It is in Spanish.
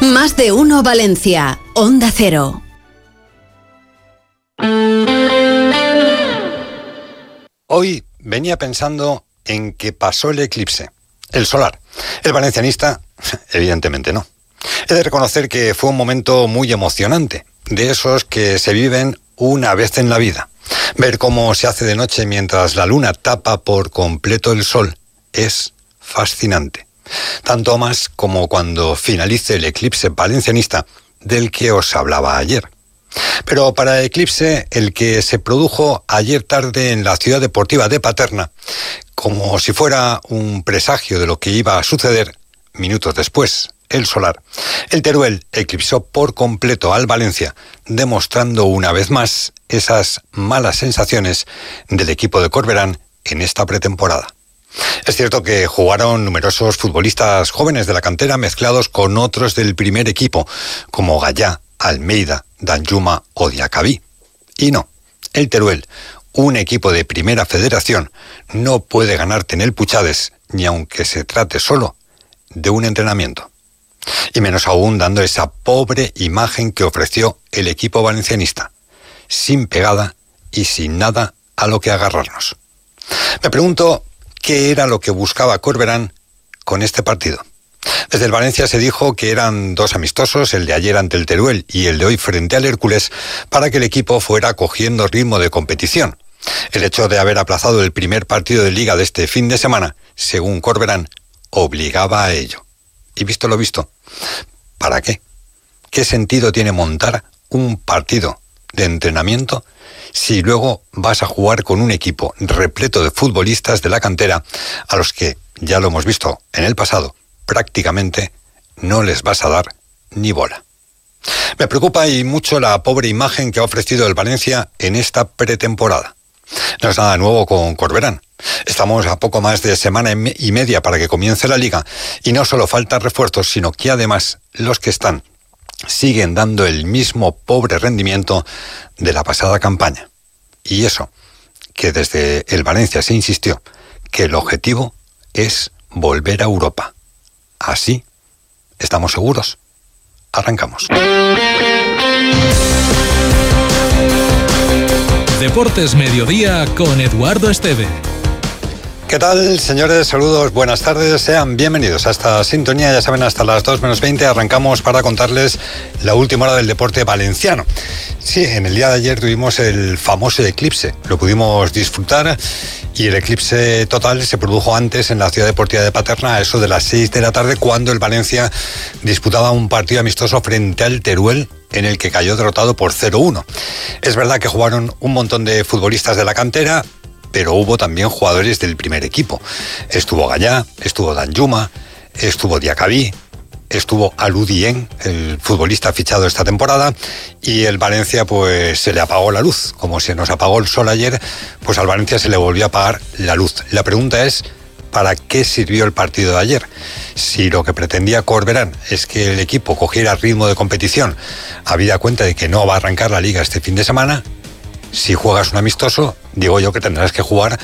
Más de uno Valencia, Onda Cero. Hoy venía pensando en que pasó el eclipse, el solar. El valencianista, evidentemente no. He de reconocer que fue un momento muy emocionante, de esos que se viven una vez en la vida. Ver cómo se hace de noche mientras la luna tapa por completo el sol es fascinante. Tanto más como cuando finalice el eclipse valencianista del que os hablaba ayer. Pero para el eclipse, el que se produjo ayer tarde en la ciudad deportiva de Paterna, como si fuera un presagio de lo que iba a suceder minutos después, el solar, el Teruel eclipsó por completo al Valencia, demostrando una vez más esas malas sensaciones del equipo de Corberán en esta pretemporada. Es cierto que jugaron numerosos futbolistas jóvenes de la cantera mezclados con otros del primer equipo, como Gallá, Almeida, Danjuma o Diacabí. Y no, el Teruel, un equipo de primera federación, no puede ganarte en el Puchades, ni aunque se trate solo de un entrenamiento. Y menos aún dando esa pobre imagen que ofreció el equipo valencianista, sin pegada y sin nada a lo que agarrarnos. Me pregunto qué era lo que buscaba Corberán con este partido. Desde el Valencia se dijo que eran dos amistosos, el de ayer ante el Teruel y el de hoy frente al Hércules, para que el equipo fuera cogiendo ritmo de competición. El hecho de haber aplazado el primer partido de Liga de este fin de semana, según Corberán, obligaba a ello. Y visto lo visto, ¿para qué? ¿Qué sentido tiene montar un partido de entrenamiento si luego vas a jugar con un equipo repleto de futbolistas de la cantera a los que, ya lo hemos visto en el pasado, prácticamente no les vas a dar ni bola? Me preocupa y mucho la pobre imagen que ha ofrecido el Valencia en esta pretemporada. No es nada nuevo con Corberán. Estamos a poco más de semana y media para que comience la Liga y no solo faltan refuerzos, sino que además los que están siguen dando el mismo pobre rendimiento de la pasada campaña. Y eso, que desde el Valencia se insistió que el objetivo es volver a Europa. Así, ¿estamos seguros? Arrancamos. Deportes Mediodía con Eduardo Esteve. ¿Qué tal, señores? Saludos, buenas tardes, sean bienvenidos a esta sintonía. Ya saben, hasta las 2 menos 20 arrancamos para contarles la última hora del deporte valenciano. Sí, en el día de ayer tuvimos el famoso eclipse, lo pudimos disfrutar y el eclipse total se produjo antes en la ciudad deportiva de Paterna, a eso de las 6 de la tarde, cuando el Valencia disputaba un partido amistoso frente al Teruel, en el que cayó derrotado por 0-1. Es verdad que jugaron un montón de futbolistas de la cantera, pero hubo también jugadores del primer equipo. Estuvo Gallá, estuvo Danjuma, estuvo Diacabí, estuvo Alou Dieng, el futbolista fichado esta temporada, y el Valencia pues se le apagó la luz. Como se nos apagó el sol ayer, pues al Valencia se le volvió a apagar la luz. La pregunta es, ¿para qué sirvió el partido de ayer? Si lo que pretendía Corberán es que el equipo cogiera ritmo de competición, habida cuenta de que no va a arrancar la Liga este fin de semana, si juegas un amistoso, digo yo que tendrás que jugar